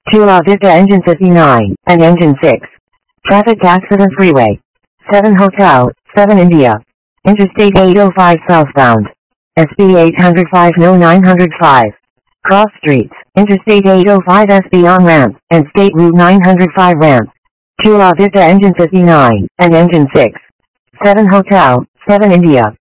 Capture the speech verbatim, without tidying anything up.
Chula Vista Engine fifty-nine, and Engine six. Traffic Accident Freeway. seven Hotel, seven India. Interstate eight oh five southbound. S B eight oh five no nine oh five. Cross streets, Interstate eight oh five S B on-ramp, and State Route nine oh five ramp. Chula Vista Engine fifty-nine, and Engine six. seven Hotel, seven India.